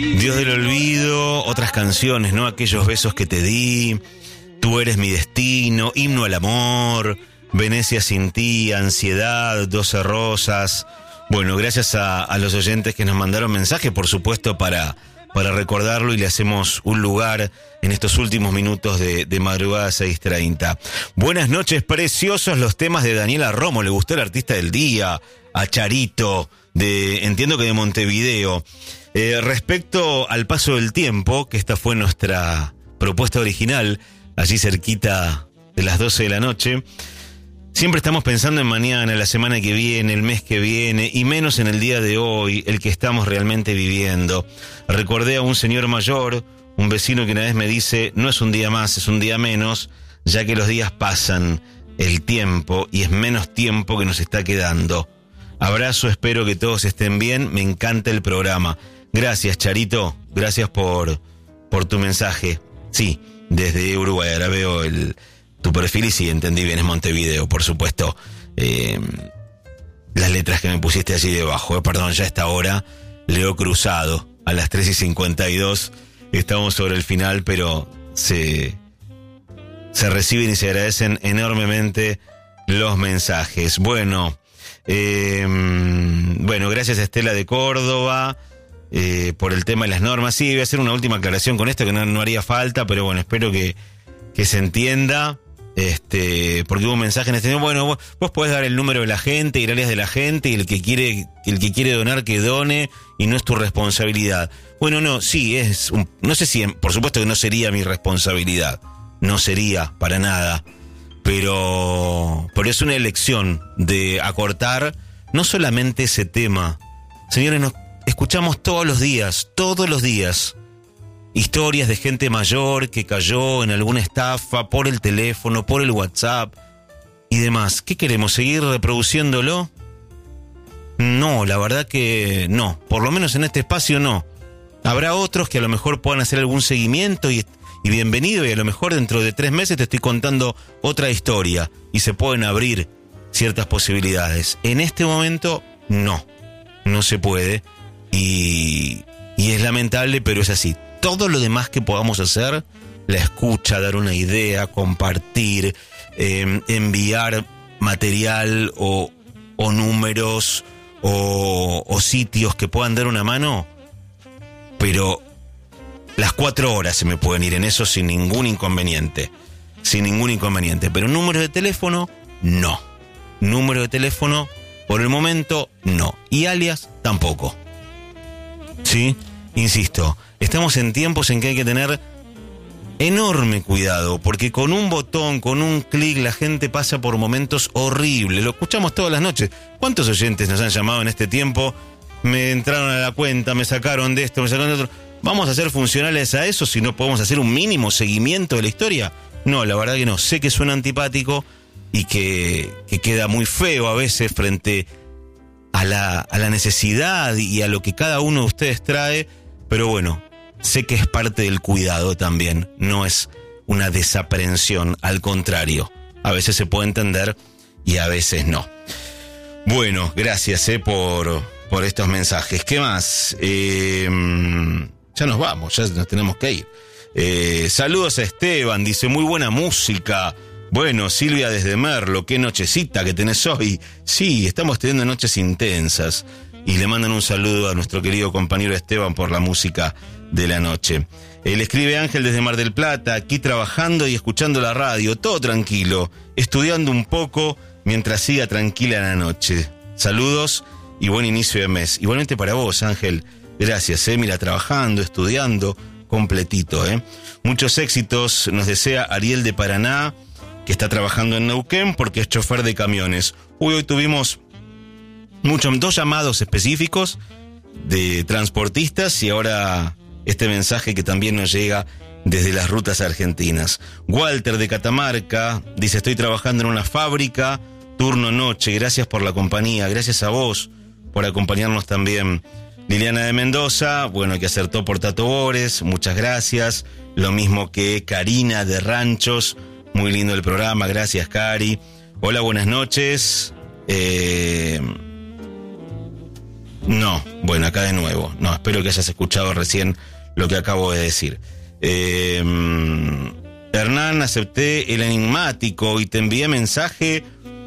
Dios del olvido, otras canciones, ¿no? Aquellos besos que te di, Tú eres mi destino, Himno al amor, Venecia sin ti, Ansiedad, 12 rosas. Bueno, gracias a los oyentes que nos mandaron mensajes, por supuesto, para recordarlo, y le hacemos un lugar en estos últimos minutos de madrugada 6:30. Buenas noches, preciosos los temas de Daniela Romo. Le gustó el artista del día, a Charito, entiendo que de Montevideo. Respecto al paso del tiempo, que esta fue nuestra propuesta original, allí cerquita de las 12 de la noche, siempre estamos pensando en mañana, la semana que viene, el mes que viene, y menos en el día de hoy, el que estamos realmente viviendo. Recordé a un señor mayor, un vecino, que una vez me dice: no es un día más, es un día menos, ya que los días pasan, el tiempo, y es menos tiempo que nos está quedando. Abrazo, espero que todos estén bien, me encanta el programa. Gracias, Charito, gracias por tu mensaje. Sí, desde Uruguay, ahora veo tu perfil y sí, entendí bien, es Montevideo, por supuesto. Las letras que me pusiste allí debajo, perdón, ya a esta hora leo cruzado, a las 3:52, estamos sobre el final, pero se reciben y se agradecen enormemente los mensajes. Bueno, gracias a Estela de Córdoba por el tema de las normas. Sí, voy a hacer una última aclaración con esto, que no haría falta, pero bueno, espero que se entienda, porque hubo un mensaje en este. Bueno, vos podés dar el número de la gente y el alias de la gente, y el que quiere donar, que done, y no es tu responsabilidad. Bueno, no, sí, no sé si, por supuesto que no sería mi responsabilidad, no sería para nada, pero es una elección de acortar no solamente ese tema. Señores, nos escuchamos todos los días, historias de gente mayor que cayó en alguna estafa por el teléfono, por el WhatsApp y demás. ¿Qué queremos? ¿Seguir reproduciéndolo? No, la verdad que no. Por lo menos en este espacio no. Habrá otros que a lo mejor puedan hacer algún seguimiento y bienvenido, y a lo mejor dentro de 3 meses te estoy contando otra historia y se pueden abrir ciertas posibilidades. En este momento no se puede, y es lamentable, pero es así. Todo lo demás que podamos hacer, la escucha, dar una idea, compartir, enviar material o números o sitios que puedan dar una mano, pero las 4 horas se me pueden ir en eso sin ningún inconveniente. Pero número de teléfono, no. Número de teléfono, por el momento, no. Y alias, tampoco. ¿Sí? Insisto, estamos en tiempos en que hay que tener enorme cuidado, porque con un botón, con un clic, la gente pasa por momentos horribles. Lo escuchamos todas las noches. ¿Cuántos oyentes nos han llamado en este tiempo? Me entraron a la cuenta, me sacaron de esto, me sacaron de otro. ¿Vamos a ser funcionales a eso si no podemos hacer un mínimo seguimiento de la historia? No, la verdad que no. Sé que suena antipático y que queda muy feo a veces frente a la necesidad y a lo que cada uno de ustedes trae, pero bueno, sé que es parte del cuidado también, no es una desaprensión, al contrario, a veces se puede entender y a veces no. Bueno, gracias por estos mensajes. ¿Qué más? Ya nos vamos, ya nos tenemos que ir. Saludos a Esteban, dice: muy buena música. Bueno, Silvia desde Merlo, qué nochecita que tenés hoy. Sí, estamos teniendo noches intensas. Y le mandan un saludo a nuestro querido compañero Esteban por la música de la noche. Le escribe Ángel desde Mar del Plata: aquí trabajando y escuchando la radio, todo tranquilo, estudiando un poco mientras siga tranquila la noche. Saludos y buen inicio de mes. Igualmente para vos, Ángel. Gracias, mira, trabajando, estudiando, completito, Muchos éxitos, nos desea Ariel de Paraná, que está trabajando en Neuquén porque es chofer de camiones. Hoy tuvimos 2 llamados específicos de transportistas, y ahora este mensaje que también nos llega desde las rutas argentinas. Walter de Catamarca dice: estoy trabajando en una fábrica, turno noche, gracias por la compañía, gracias a vos por acompañarnos también. Liliana de Mendoza, bueno, que acertó por Tato Bores, muchas gracias. Lo mismo que Karina de Ranchos, muy lindo el programa, gracias Cari. Hola, buenas noches. No, bueno, acá de nuevo. No, espero que hayas escuchado recién lo que acabo de decir. Hernán, acepté el enigmático y te envié mensaje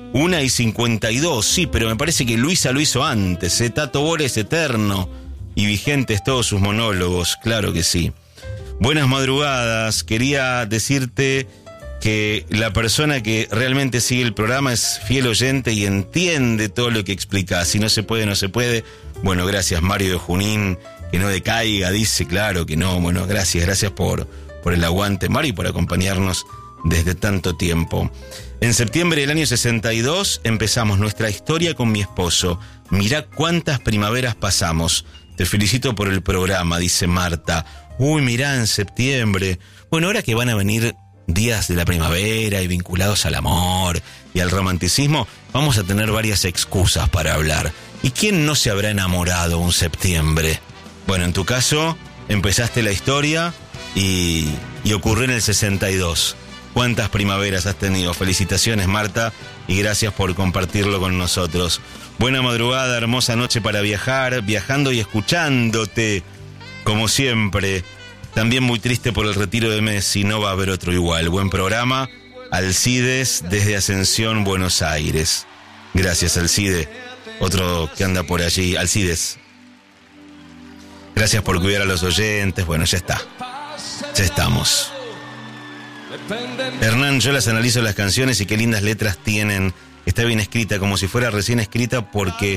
1:52. Sí, pero me parece que Luisa lo hizo antes. Tato Bora es eterno y vigentes todos sus monólogos, claro que sí. Buenas madrugadas, quería decirte que la persona que realmente sigue el programa es fiel oyente y entiende todo lo que explicás. Si no se puede, no se puede. Bueno, gracias Mario de Junín, que no decaiga, dice, claro que no. Bueno, gracias por el aguante, Mario, y por acompañarnos desde tanto tiempo. En septiembre del año 62 empezamos nuestra historia con mi esposo. Mirá cuántas primaveras pasamos. Te felicito por el programa, dice Marta. Uy, mirá, en septiembre. Bueno, ahora que van a venir días de la primavera y vinculados al amor y al romanticismo, vamos a tener varias excusas para hablar. ¿Y quién no se habrá enamorado un septiembre? Bueno, en tu caso, empezaste la historia y ocurrió en el 62. ¿Cuántas primaveras has tenido? Felicitaciones, Marta, y gracias por compartirlo con nosotros. Buena madrugada, hermosa noche para viajar, viajando y escuchándote, como siempre. También muy triste por el retiro de Messi, no va a haber otro igual. Buen programa, Alcides desde Ascensión, Buenos Aires. Gracias, Alcide. Otro que anda por allí, Alcides. Gracias por cuidar a los oyentes. Bueno, ya está. Ya estamos. Hernán, yo las analizo las canciones y qué lindas letras tienen. Está bien escrita, como si fuera recién escrita porque...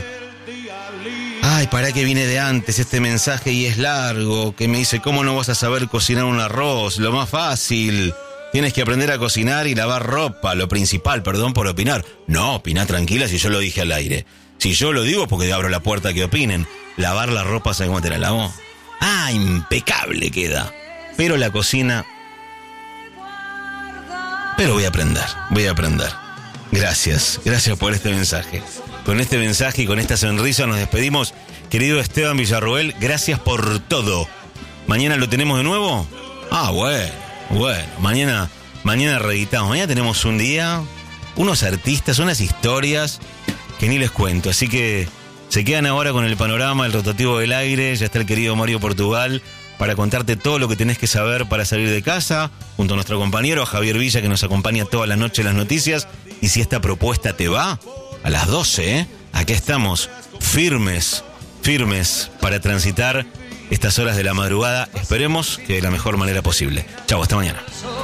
Ay, para que viene de antes este mensaje y es largo, que me dice, ¿cómo no vas a saber cocinar un arroz? Lo más fácil. Tienes que aprender a cocinar y lavar ropa, lo principal, perdón por opinar. No, opina tranquila si yo lo dije al aire. Si yo lo digo porque abro la puerta a que opinen. Lavar la ropa, ¿sabes cómo te la lavo? Ah, impecable queda. Pero la cocina... Pero voy a aprender. Gracias por este mensaje. Con este mensaje y con esta sonrisa nos despedimos. Querido Esteban Villarroel, gracias por todo. ¿Mañana lo tenemos de nuevo? Ah, bueno, mañana reeditamos. Mañana tenemos un día, unos artistas, unas historias que ni les cuento. Así que se quedan ahora con el panorama, el rotativo del aire. Ya está el querido Mario Portugal para contarte todo lo que tenés que saber para salir de casa, junto a nuestro compañero Javier Villa, que nos acompaña toda la noche en las noticias. Y si esta propuesta te va, a las 12, acá estamos, firmes para transitar estas horas de la madrugada. Esperemos que de la mejor manera posible. Chau, hasta mañana.